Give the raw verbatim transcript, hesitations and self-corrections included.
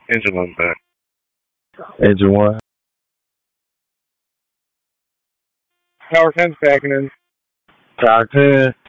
Engine one back. Engine one. Power ten's backing in. Power ten.